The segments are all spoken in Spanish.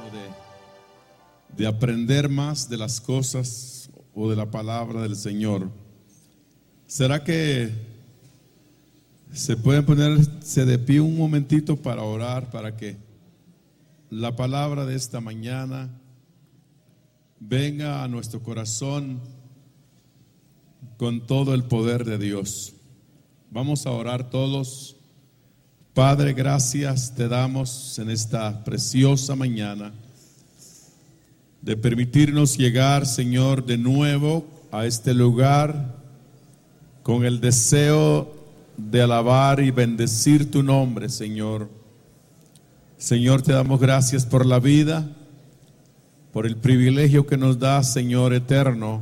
de aprender más de las cosas o de la palabra del Señor. ¿Será que se pueden ponerse de pie un momentito para orar, para que la palabra de esta mañana venga a nuestro corazón con todo el poder de Dios? Vamos a orar todos. Padre, gracias te damos en esta preciosa mañana de permitirnos llegar, Señor, de nuevo a este lugar con el deseo de alabar y bendecir tu nombre, Señor. Señor, te damos gracias por la vida, por el privilegio que nos da, Señor eterno,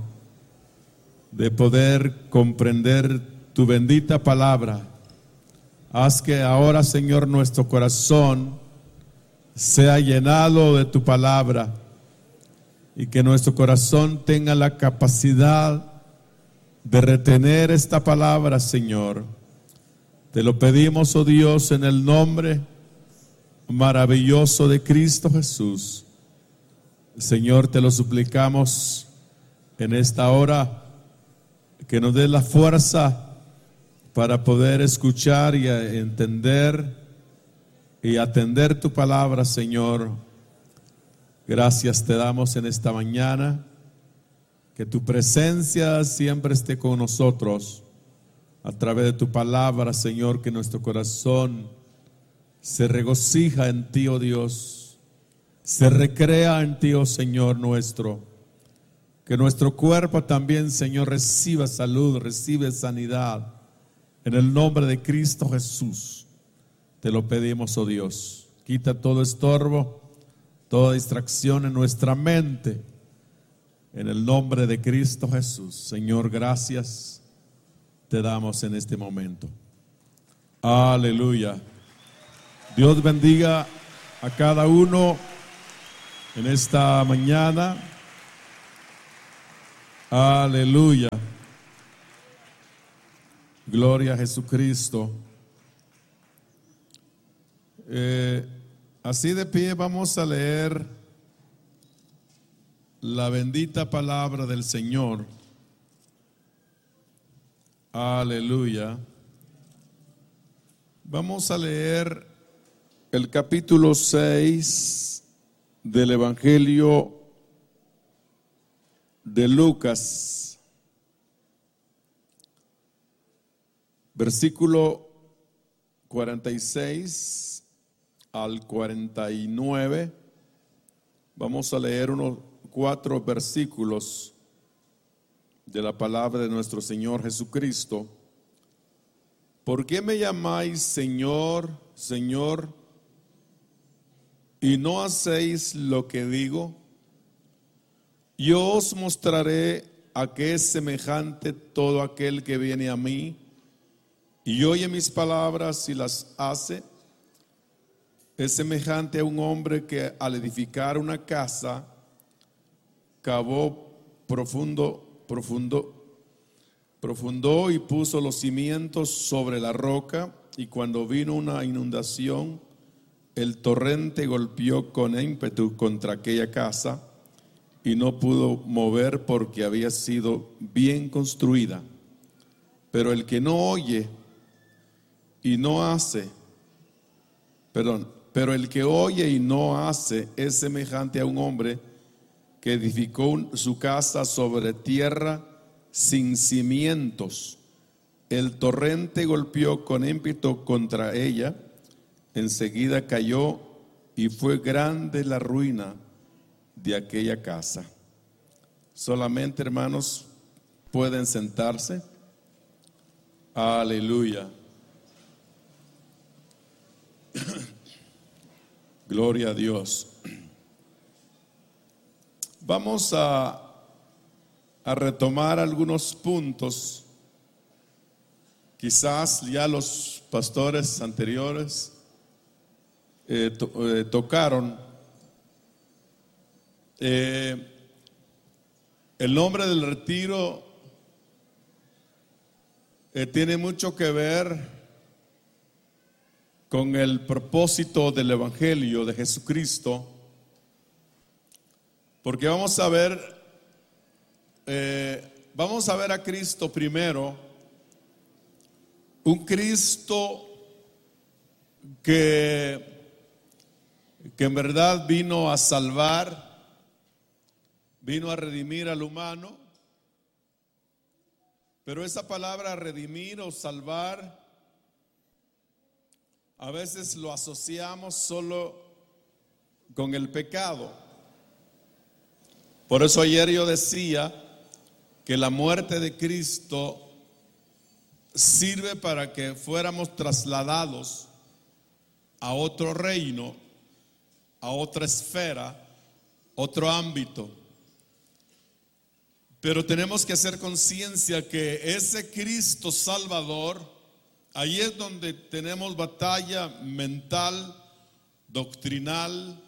de poder comprender tu bendita palabra. Haz que ahora, Señor, nuestro corazón sea llenado de tu palabra y que nuestro corazón tenga la capacidad de retener esta palabra, Señor. Te lo pedimos, oh Dios, en el nombre maravilloso de Cristo Jesús. Señor, te lo suplicamos en esta hora, que nos dé la fuerza para poder escuchar y entender y atender tu palabra, Señor. Gracias te damos en esta mañana, que tu presencia siempre esté con nosotros a través de tu palabra, Señor, que nuestro corazón se regocija en ti, oh Dios, se recrea en ti, oh Señor nuestro, que nuestro cuerpo también, Señor, reciba salud, recibe sanidad, en el nombre de Cristo Jesús. Te lo pedimos, oh Dios. Quita todo estorbo, toda distracción en nuestra mente, en el nombre de Cristo Jesús. Señor, gracias te damos en este momento. Aleluya. Dios bendiga a cada uno en esta mañana. Aleluya. Gloria a Jesucristo. Así de pie vamos a leer la bendita palabra del Señor. Aleluya. Vamos a leer el capítulo 6 del Evangelio de Lucas, versículo 46 al 49. Vamos a leer unos 4 versículos de la palabra de nuestro Señor Jesucristo. ¿Por qué me llamáis Señor, Señor, y no hacéis lo que digo? Yo os mostraré a qué es semejante todo aquel que viene a mí y oye mis palabras y las hace. Es semejante a un hombre que al edificar una casa cavó profundo y puso los cimientos sobre la roca, y cuando vino una inundación, el torrente golpeó con ímpetu contra aquella casa y no pudo mover porque había sido bien construida. Pero el que no oye y no hace, pero el que oye y no hace es semejante a un hombre que edificó su casa sobre tierra sin cimientos. El torrente golpeó con ímpetu contra ella, enseguida cayó y fue grande la ruina de aquella casa. Solamente, hermanos, pueden sentarse. Aleluya. Gloria a Dios. Vamos a retomar algunos puntos. Quizás ya los pastores anteriores tocaron. El nombre del retiro tiene mucho que ver con el propósito del Evangelio de Jesucristo porque vamos a ver a Cristo primero, un Cristo que en verdad vino a salvar, vino a redimir al humano. Pero esa palabra redimir o salvar, a veces lo asociamos solo con el pecado. Por eso ayer yo decía que la muerte de Cristo sirve para que fuéramos trasladados a otro reino, a otra esfera, otro ámbito. Pero tenemos que hacer conciencia que ese Cristo Salvador, ahí es donde tenemos batalla mental, doctrinal.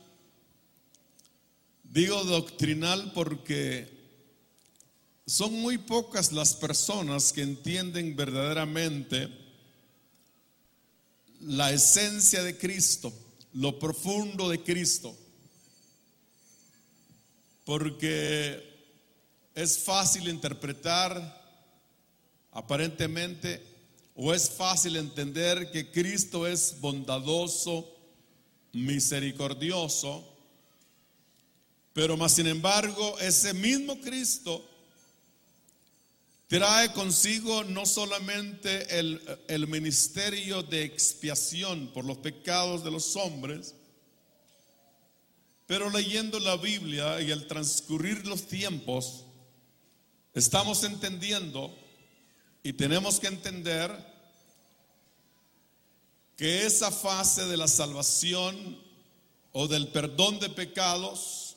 Digo doctrinal porque son muy pocas las personas que entienden verdaderamente la esencia de Cristo, lo profundo de Cristo. Porque es fácil interpretar aparentemente, o es fácil entender que Cristo es bondadoso, misericordioso, pero más sin embargo ese mismo Cristo trae consigo no solamente el ministerio de expiación por los pecados de los hombres, pero leyendo la Biblia y al transcurrir los tiempos, estamos entendiendo y tenemos que entender que esa fase de la salvación o del perdón de pecados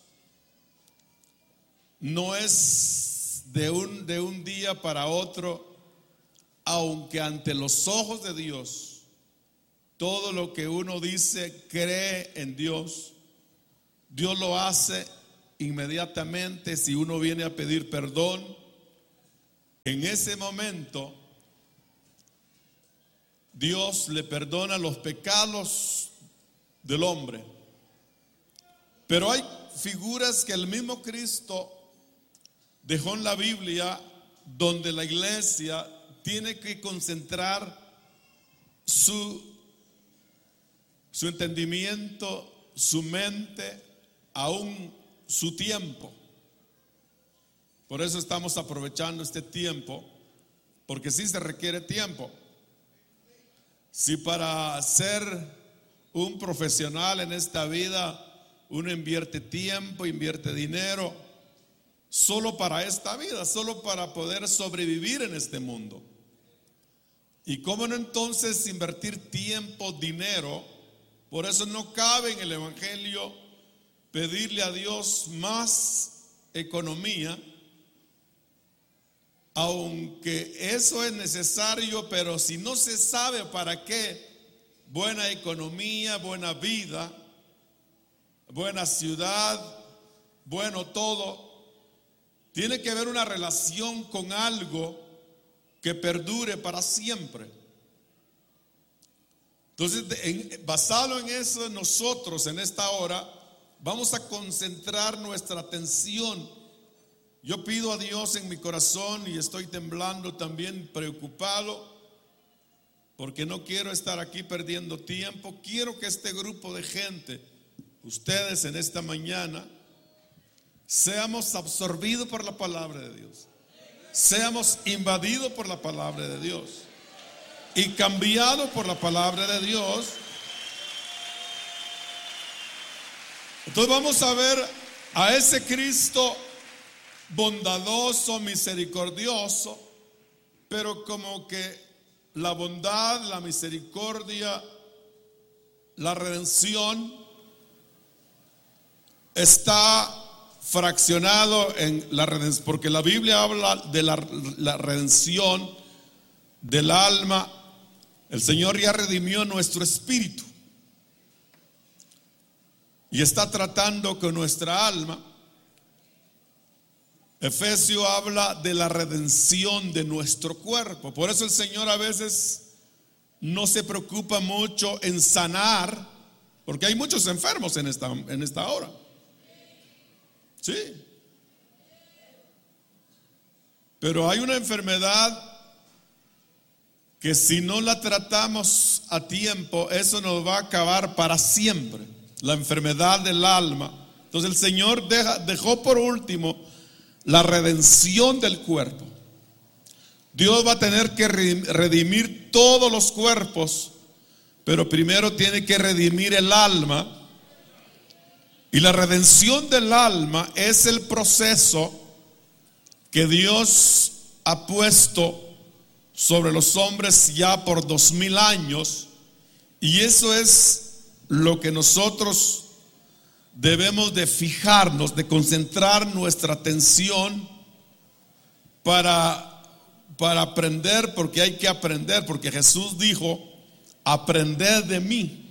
no es de un día para otro, aunque ante los ojos de Dios, todo lo que uno dice, cree en Dios, Dios lo hace inmediatamente. Si uno viene a pedir perdón, en ese momento Dios le perdona los pecados del hombre. Pero hay figuras que el mismo Cristo dejó en la Biblia, donde la iglesia tiene que concentrar su entendimiento, su mente, aún su tiempo. Por eso estamos aprovechando este tiempo, porque sí se requiere tiempo. Si para ser un profesional en esta vida uno invierte tiempo, invierte dinero, solo para esta vida, solo para poder sobrevivir en este mundo. ¿Y cómo no entonces invertir tiempo, dinero? Por eso no cabe en el Evangelio pedirle a Dios más economía, aunque eso es necesario, pero si no se sabe para qué, buena economía, buena vida, buena ciudad, bueno todo, tiene que haber una relación con algo que perdure para siempre. Entonces, basado en eso, nosotros en esta hora vamos a concentrar nuestra atención. Yo pido a Dios en mi corazón, y estoy temblando también, preocupado, porque no quiero estar aquí perdiendo tiempo. Quiero que este grupo de gente, ustedes en esta mañana, seamos absorbidos por la palabra de Dios, seamos invadidos por la palabra de Dios y cambiados por la palabra de Dios. Entonces vamos a ver a ese Cristo bondadoso, misericordioso, pero como que la bondad, la misericordia, la redención está fraccionado en la redención, porque la Biblia habla de la redención del alma. El Señor ya redimió nuestro espíritu y está tratando con nuestra alma. Efesios habla de la redención de nuestro cuerpo. Por eso el Señor a veces no se preocupa mucho en sanar, porque hay muchos enfermos en esta hora. Sí. Pero hay una enfermedad que si no la tratamos a tiempo, eso nos va a acabar para siempre. La enfermedad del alma. Entonces el Señor dejó por último la redención del cuerpo. Dios va a tener que redimir todos los cuerpos, pero primero tiene que redimir el alma. Y la redención del alma es el proceso que Dios ha puesto sobre los hombres ya por 2000 años, y eso es lo que nosotros debemos de fijarnos, de concentrar nuestra atención para aprender, porque hay que aprender, porque Jesús dijo: aprended de mí.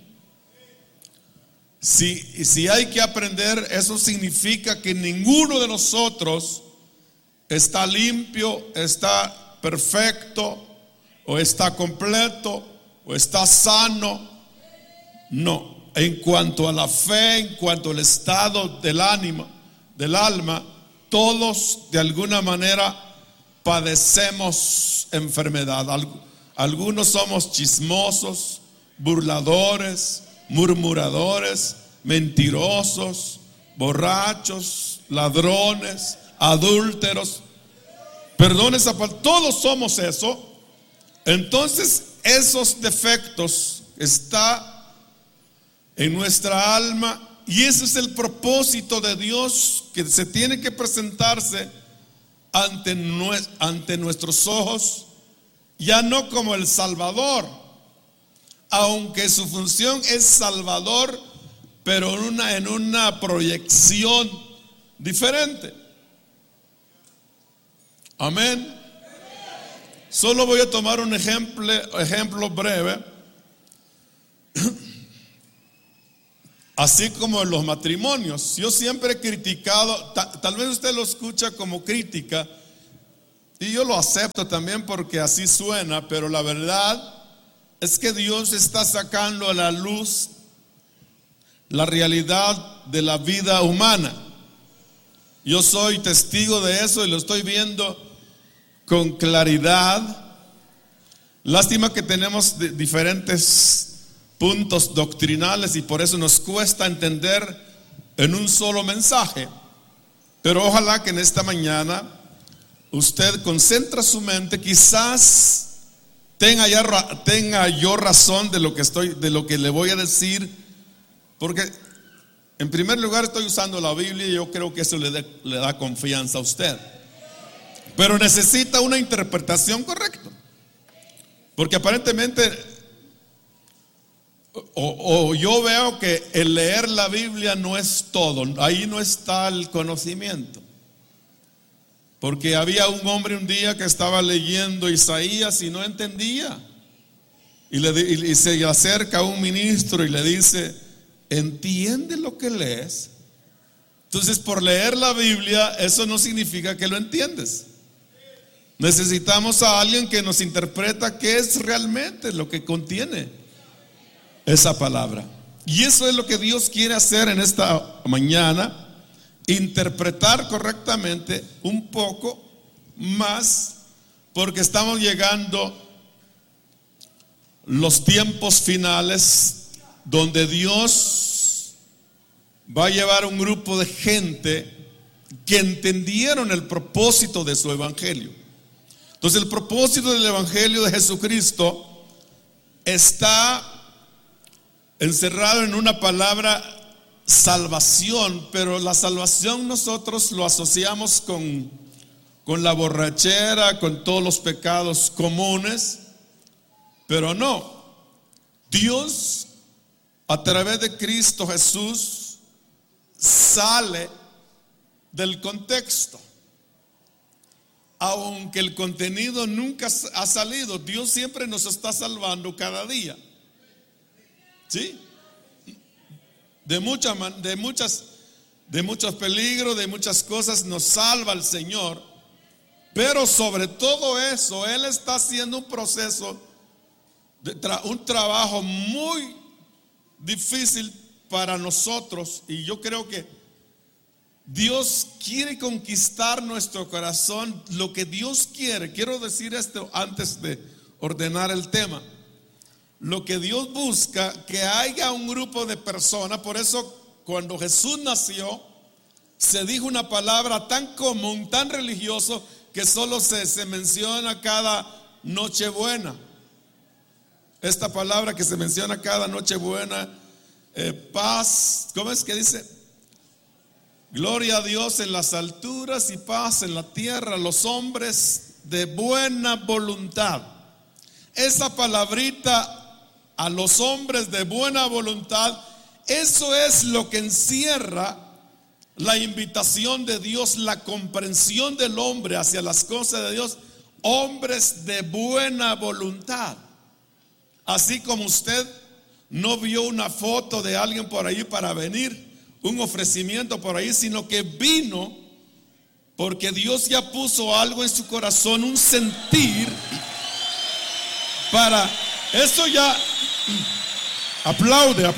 Si hay que aprender, eso significa que ninguno de nosotros está limpio, está perfecto, o está completo, o está sano. No, en cuanto a la fe, en cuanto al estado del alma, todos de alguna manera padecemos enfermedad. Algunos somos chismosos, burladores, murmuradores, mentirosos, borrachos, ladrones, adúlteros. Perdón esa palabra, todos somos eso. Entonces esos defectos están en nuestra alma, y ese es el propósito de Dios, que se tiene que presentarse ante nuestros ojos, ya no como el Salvador, aunque su función es Salvador, pero en una proyección diferente. Amén. Solo voy a tomar un ejemplo breve. Así como en los matrimonios, yo siempre he criticado, tal vez usted lo escucha como crítica, y yo lo acepto también porque así suena, pero la verdad es que Dios está sacando a la luz la realidad de la vida humana. Yo soy testigo de eso y lo estoy viendo con claridad. Lástima que tenemos diferentes puntos doctrinales y por eso nos cuesta entender en un solo mensaje. Pero ojalá que en esta mañana usted concentre su mente. Quizás tenga yo razón de lo que le voy a decir, porque en primer lugar estoy usando la Biblia y yo creo que eso le da confianza a usted. Pero necesita una interpretación correcta, porque aparentemente o yo veo que el leer la Biblia no es todo, ahí no está el conocimiento. Porque había un hombre un día que estaba leyendo Isaías y no entendía, y se acerca a un ministro y le dice: ¿entiende lo que lees? Entonces, por leer la Biblia, eso no significa que lo entiendes. Necesitamos a alguien que nos interpreta qué es realmente lo que contiene esa palabra. Y eso es lo que Dios quiere hacer en esta mañana: interpretar correctamente un poco más, porque estamos llegando los tiempos finales donde Dios va a llevar un grupo de gente que entendieron el propósito de su evangelio. Entonces, el propósito del evangelio de Jesucristo está encerrado en una palabra: salvación. Pero la salvación nosotros lo asociamos con la borrachera, con todos los pecados comunes, pero no. Dios, a través de Cristo Jesús, sale del contexto. Aunque el contenido nunca ha salido, Dios siempre nos está salvando cada día. ¿Sí? De muchos peligros, de muchas cosas nos salva el Señor. Pero sobre todo eso, Él está haciendo un proceso, un trabajo muy difícil para nosotros. Y yo creo que Dios quiere conquistar nuestro corazón, lo que Dios quiere. Quiero decir esto antes de ordenar el tema. Lo que Dios busca, que haya un grupo de personas. Por eso cuando Jesús nació, se dijo una palabra tan común, tan religioso, que solo se menciona cada Nochebuena. Esta palabra que se menciona cada Nochebuena, paz, ¿cómo es que dice? Gloria a Dios en las alturas y paz en la tierra, los hombres de buena voluntad. Esa palabrita, a los hombres de buena voluntad, eso es lo que encierra la invitación de Dios, la comprensión del hombre hacia las cosas de Dios. Hombres de buena voluntad. Así como usted no vio una foto de alguien por ahí para venir, un ofrecimiento por ahí, sino que vino porque Dios ya puso algo en su corazón, un sentir para eso. Ya aplaude.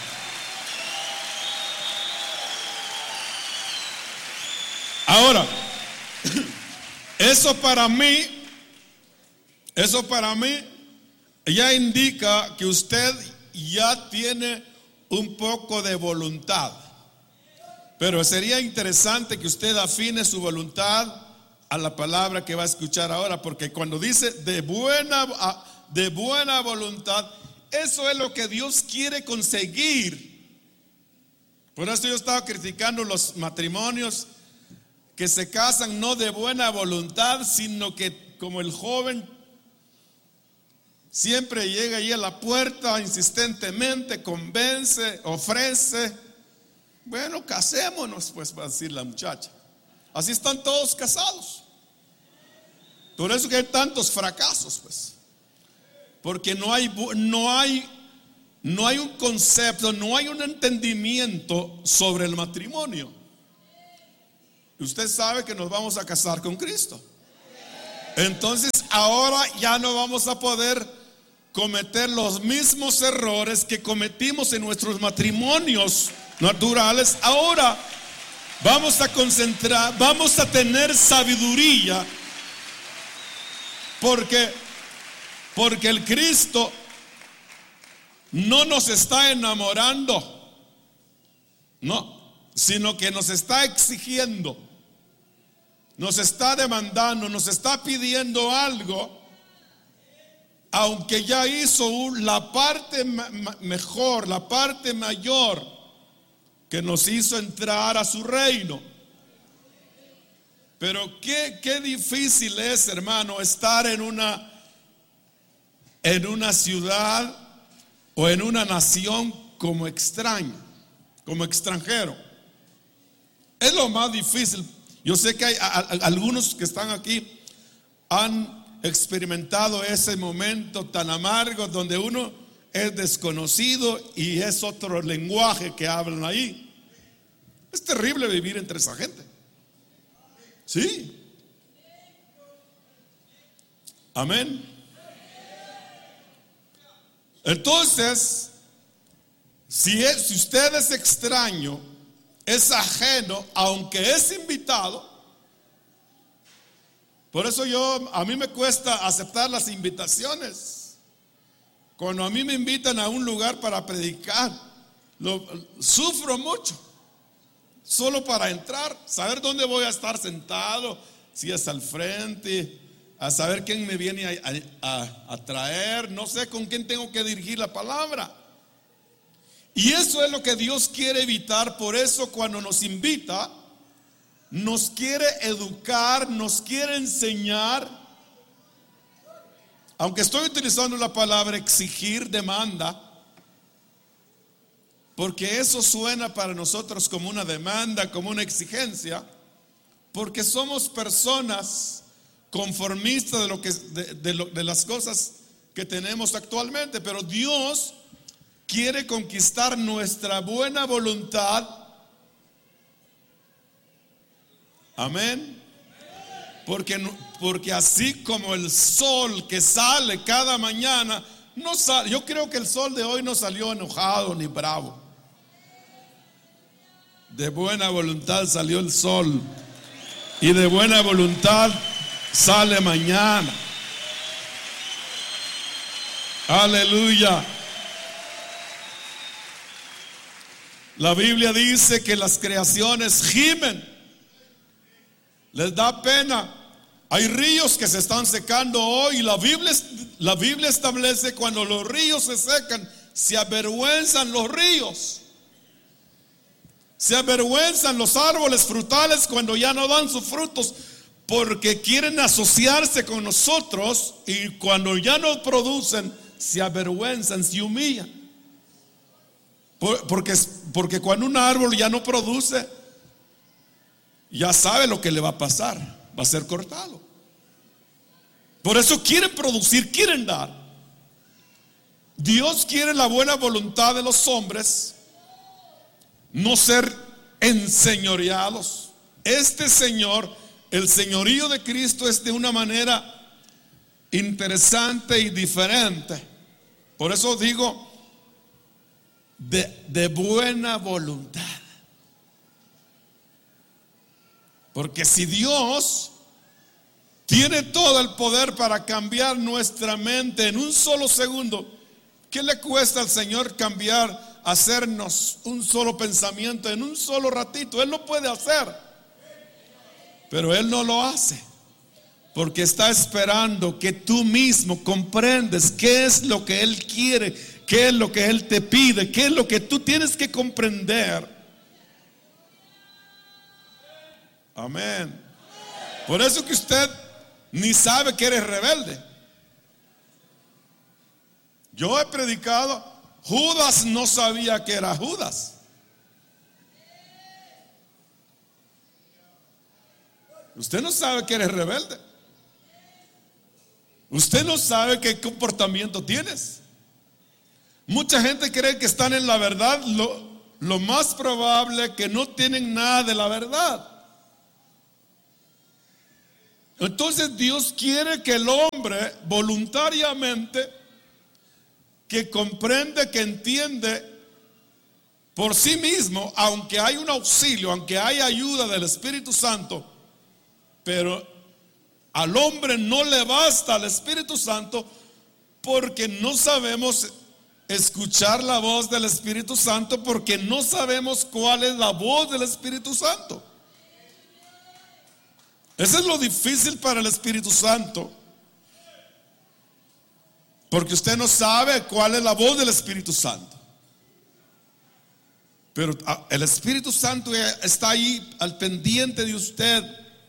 Ahora, eso para mí ya indica que usted ya tiene un poco de voluntad. Pero sería interesante que usted afine su voluntad a la palabra que va a escuchar ahora, porque cuando dice de buena voluntad, eso es lo que Dios quiere conseguir. Por eso yo estaba criticando los matrimonios que se casan no de buena voluntad, sino que como el joven siempre llega ahí a la puerta insistentemente, convence, ofrece. Bueno, casémonos, pues, va a decir la muchacha. Así están todos casados. Por eso que hay tantos fracasos, pues. Porque no hay un concepto, no hay un entendimiento sobre el matrimonio. Usted sabe que nos vamos a casar con Cristo. Entonces ahora ya no vamos a poder cometer los mismos errores que cometimos en nuestros matrimonios naturales. Ahora vamos a concentrar, vamos a tener sabiduría, porque el Cristo no nos está enamorando, no, sino que nos está exigiendo, nos está demandando, nos está pidiendo algo, aunque ya hizo la parte mejor, la parte mayor, que nos hizo entrar a su reino. Pero qué difícil es, hermano, estar en una ciudad o en una nación como extraño, como extranjero. Es lo más difícil. Yo sé que hay algunos que están aquí han experimentado ese momento tan amargo donde uno es desconocido y es otro lenguaje que hablan ahí. Es terrible vivir entre esa gente. Sí. Amén. Entonces, si usted es extraño, es ajeno, aunque es invitado. Por eso a mí me cuesta aceptar las invitaciones. Cuando a mí me invitan a un lugar para predicar, sufro mucho. Solo para entrar, saber dónde voy a estar sentado, si es al frente, a saber quién me viene a traer, no sé con quién tengo que dirigir la palabra. Y eso es lo que Dios quiere evitar. Por eso cuando nos invita, nos quiere educar, nos quiere enseñar. Aunque estoy utilizando la palabra exigir, demanda, porque eso suena para nosotros como una demanda, como una exigencia, porque somos personas conformistas de las cosas que tenemos actualmente. Pero Dios quiere conquistar nuestra buena voluntad. Amén. Porque así como el sol que sale cada mañana, no sale, yo creo que el sol de hoy no salió enojado ni bravo. De buena voluntad salió el sol y de buena voluntad sale mañana. Aleluya. La Biblia dice que las creaciones gimen, les da pena. Hay ríos que se están secando hoy y la Biblia establece cuando los ríos se secan, se avergüenzan los ríos. Se avergüenzan los árboles frutales cuando ya no dan sus frutos, porque quieren asociarse con nosotros y cuando ya no producen, se avergüenzan, se humillan. Porque cuando un árbol ya no produce, ya sabe lo que le va a pasar, va a ser cortado. Por eso quieren producir, quieren dar. Dios quiere la buena voluntad de los hombres, no ser enseñoreados. Este Señor, el señorío de Cristo es de una manera interesante y diferente. Por eso digo, de buena voluntad. Porque si Dios tiene todo el poder para cambiar nuestra mente en un solo segundo, ¿qué le cuesta al Señor cambiar, hacernos un solo pensamiento en un solo ratito? Él lo puede hacer, pero Él no lo hace, porque está esperando que tú mismo comprendes qué es lo que Él quiere, qué es lo que Él te pide, qué es lo que tú tienes que comprender. Amén. Por eso que usted ni sabe que eres rebelde. Yo he predicado, Judas no sabía que era Judas. Usted no sabe que eres rebelde. Usted no sabe qué comportamiento tienes. Mucha gente cree que están en la verdad. Lo más probable es que no tienen nada de la verdad. Entonces Dios quiere que el hombre voluntariamente, que comprende, que entiende por sí mismo, aunque hay un auxilio, aunque hay ayuda del Espíritu Santo, pero al hombre no le basta el Espíritu Santo, porque no sabemos escuchar la voz del Espíritu Santo, porque no sabemos cuál es la voz del Espíritu Santo. Eso es lo difícil para el Espíritu Santo, porque usted no sabe cuál es la voz del Espíritu Santo. Pero el Espíritu Santo está ahí al pendiente de usted,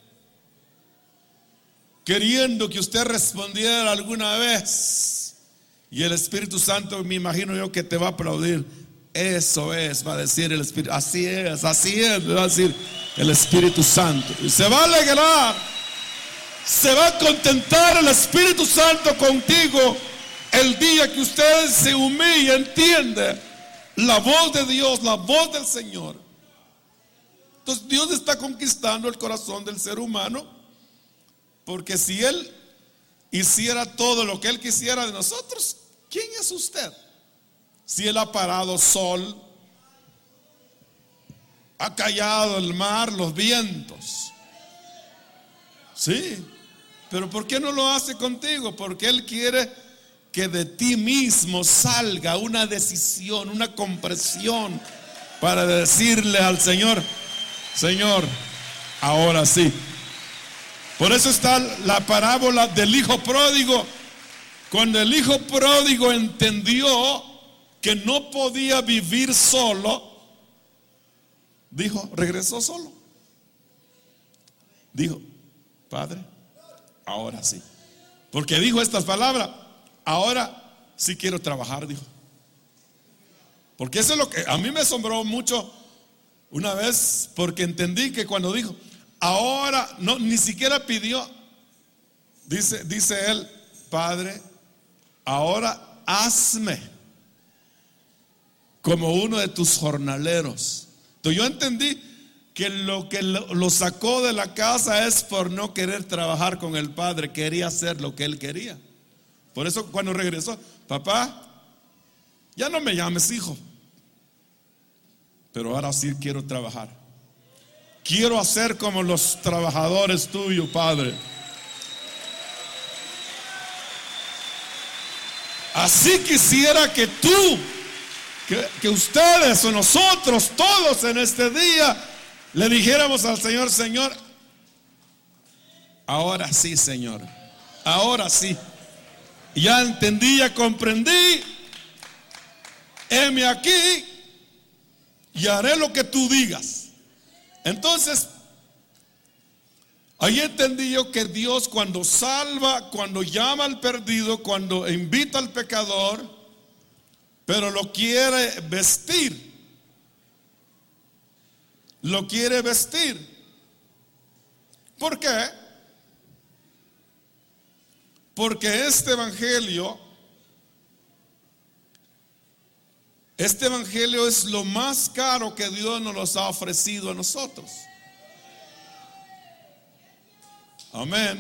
queriendo que usted respondiera alguna vez. Y el Espíritu Santo, me imagino yo, que te va a aplaudir. Eso es, va a decir el Espíritu. Así es, le va a decir el Espíritu Santo. Y se va a alegrar, se va a contentar el Espíritu Santo contigo el día que usted se humilla, entiende la voz de Dios, la voz del Señor. Entonces Dios está conquistando el corazón del ser humano, porque si Él hiciera todo lo que Él quisiera de nosotros, ¿quién es usted? Si Él ha parado sol, ha callado el mar, los vientos. Sí, pero ¿por qué no lo hace contigo? Porque Él quiere que de ti mismo salga una decisión, una compresión, para decirle al Señor: Señor, ahora sí. Por eso está la parábola del hijo pródigo. Cuando el hijo pródigo entendió que no podía vivir solo, dijo, regresó solo. Dijo: Padre, ahora sí. Porque dijo estas palabras: ahora sí quiero trabajar, dijo. Porque eso es lo que a mí me asombró mucho una vez, porque entendí que cuando dijo ahora, no, ni siquiera pidió. Dice él: Padre, ahora hazme como uno de tus jornaleros. Entonces yo entendí que lo sacó de la casa es por no querer trabajar con el padre, quería hacer lo que él quería. Por eso cuando regresó: papá, ya no me llames hijo, pero ahora sí quiero trabajar. Quiero hacer como los trabajadores tuyos, Padre. Así quisiera que tú, que ustedes o nosotros, todos en este día, le dijéramos al Señor: Señor, ahora sí, Señor, ahora sí. Ya entendí, ya comprendí. Heme aquí y haré lo que tú digas. Entonces, ahí entendí yo que Dios, cuando salva, cuando llama al perdido, cuando invita al pecador, pero lo quiere vestir. Lo quiere vestir. ¿Por qué? Porque este evangelio es lo más caro que Dios nos ha ofrecido a nosotros. Amén.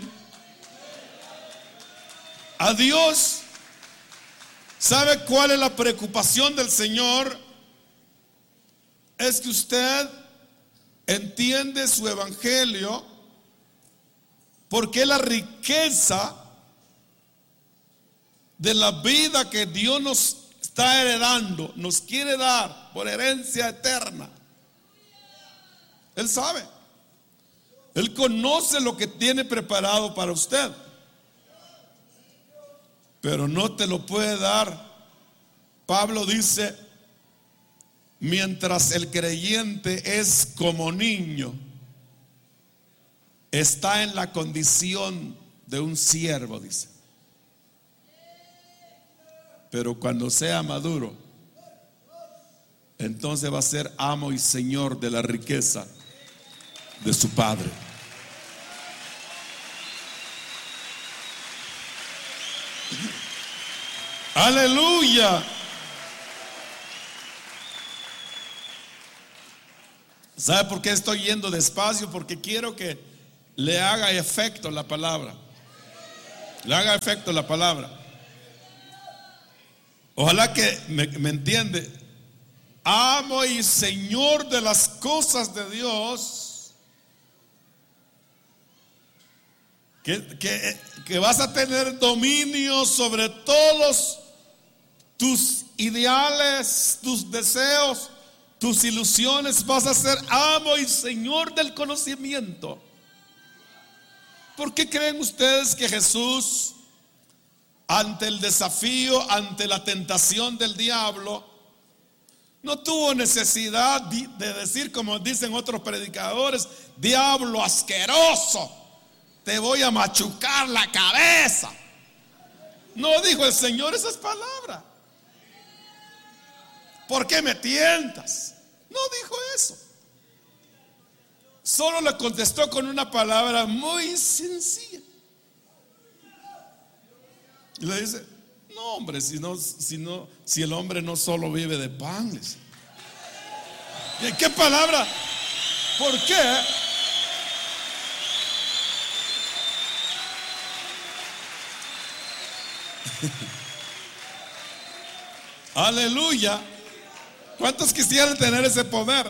A Dios, ¿sabe cuál es la preocupación del Señor? Es que usted entiende su evangelio, porque la riqueza de la vida que Dios nos está heredando, nos quiere dar por herencia eterna. Él sabe. Él conoce lo que tiene preparado para usted, pero no te lo puede dar. Pablo dice: mientras el creyente es como niño, está en la condición de un siervo, dice. Pero cuando sea maduro, entonces va a ser amo y señor de la riqueza de su Padre. Aleluya. ¿Sabe por qué estoy yendo despacio? Porque quiero que le haga efecto la palabra. Le haga efecto la palabra. Ojalá que me entiende. Amo y señor de las cosas de Dios. Que vas a tener dominio sobre todos tus ideales, tus deseos, tus ilusiones. Vas a ser amo y señor del conocimiento. ¿Por qué creen ustedes que Jesús, ante el desafío, ante la tentación del diablo, no tuvo necesidad de decir, como dicen otros predicadores: diablo asqueroso, te voy a machucar la cabeza? No dijo el Señor esas palabras. ¿Por qué me tientas? No dijo eso. Solo le contestó con una palabra muy sencilla. Y le dice: no, hombre, si el hombre no solo vive de pan. ¿Qué palabra? ¿Por qué? Aleluya. ¿Cuántos quisieran tener ese poder?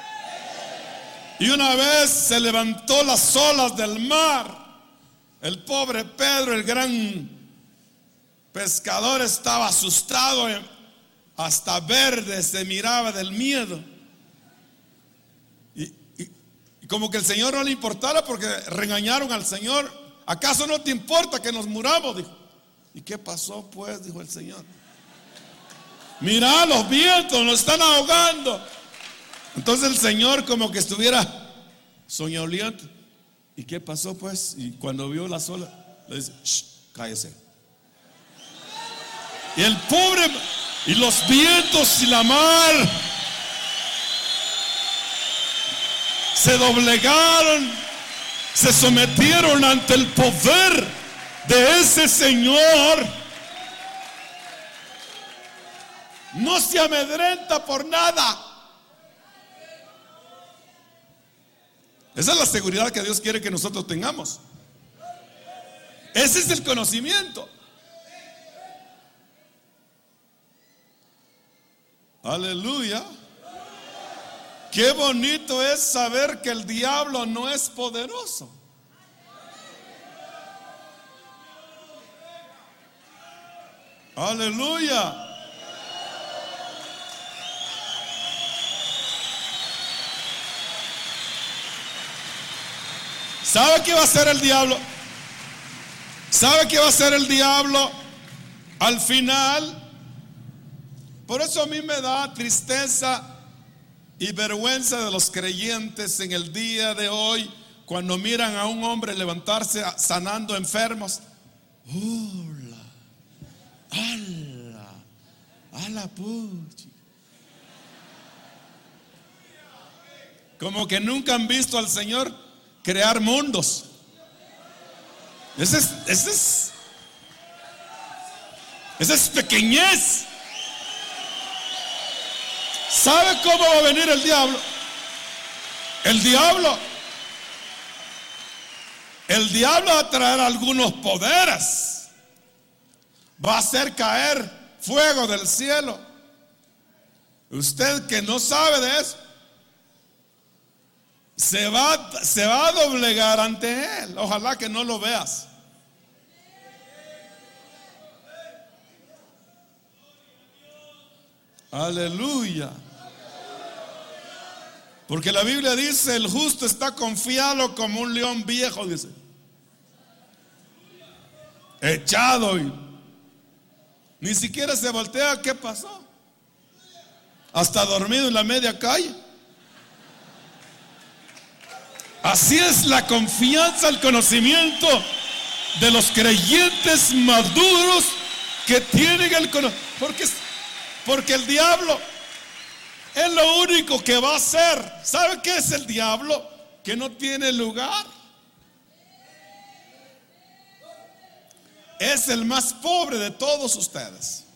Y una vez se levantó las olas del mar. El pobre Pedro, el gran pescador, estaba asustado, hasta verde se miraba del miedo. Y como que el Señor no le importara, porque regañaron al Señor. ¿Acaso no te importa que nos muramos? Dijo. ¿Y qué pasó pues? Dijo el Señor. Mira, los vientos nos están ahogando. Entonces el Señor, como que estuviera soñoliento. ¿Y qué pasó pues? Y cuando vio las olas, le dice: shh, cállese. Y el pobre, y los vientos y la mar se doblegaron, se sometieron ante el poder de ese Señor. No se amedrenta por nada. Esa es la seguridad que Dios quiere que nosotros tengamos. Ese es el conocimiento. Aleluya. Qué bonito es saber que el diablo no es poderoso. Aleluya. ¿Sabe qué va a hacer el diablo? ¿Sabe qué va a hacer el diablo al final? Por eso a mí me da tristeza y vergüenza de los creyentes en el día de hoy cuando miran a un hombre levantarse sanando enfermos. ¡Hola! ¡Hala! ¡Hala puchi! Como que nunca han visto al Señor crear mundos. Esa es pequeñez. ¿Sabe cómo va a venir el diablo? El diablo va a traer algunos poderes. Va a hacer caer fuego del cielo. Usted que no sabe de eso, se va a doblegar ante él. Ojalá que no lo veas. Aleluya. Porque la Biblia dice: el justo está confiado como un león viejo, dice, echado, y ni siquiera se voltea. ¿Qué pasó? Hasta dormido en la media calle. Así es la confianza, el conocimiento de los creyentes maduros que tienen el conocimiento. Porque el diablo es lo único que va a hacer. ¿Sabe qué es el diablo? Que no tiene lugar. Es el más pobre de todos ustedes.